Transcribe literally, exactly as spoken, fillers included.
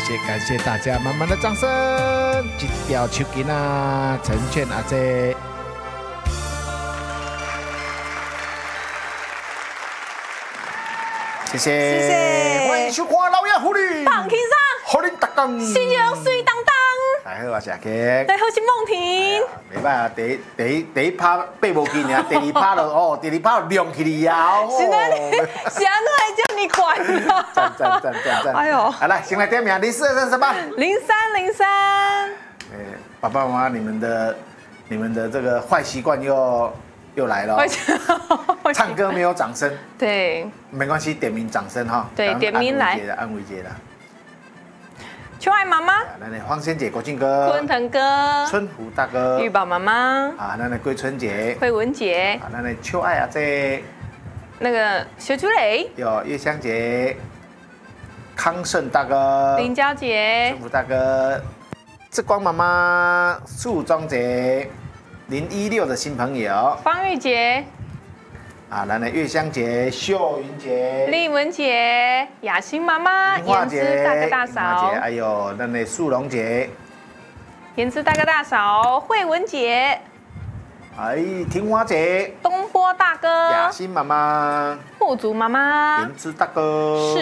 谢感谢大家满满的掌声，一条手巾啊，成全阿姐。谢谢， 谢谢欢迎收看《老爷狐狸》， 放轻松， 好恁大家， 新娘水当当， 大家好，我是阿 K， 大家好，我是梦萍。 袂歹啊，第一第一第一趴爬无去尔，第二趴就哦，第二趴就亮起哩啊！ 是安尼，是安尼叫你快啦！ 赞赞赞赞赞！ 哎呦， 好来，先来点名，零四二三三八， 零三零三。 哎，爸爸妈妈，你们的你们的这个坏习惯又又来了哦，唱歌没有掌声， 对， 没关系，点名掌声哈。 对当点名来安慰姐的安慰姐的。 秋爱妈妈， 来来，黄仙姐、国庆哥、 昆腾哥， 春湖大哥、 玉宝妈妈， 啊，那那桂春姐， 慧文姐， 啊，那那秋爱阿姐， 那个小朱蕾， 有叶香姐、康盛大哥、 林娇姐春，湖大哥、志光妈妈、树庄姐、零一六的新朋友方玉姐， 啊，那那月香姐、秀云姐、 丽文姐，雅欣妈妈， 樱花颜姐、 之大哥大樱花嫂姐，，还有那那素荣姐， 颜之大哥大嫂，慧文姐， 哎，庭花姐、 东波大雅哥， 欣妈妈、 木竹妈妈， 颜之大哥、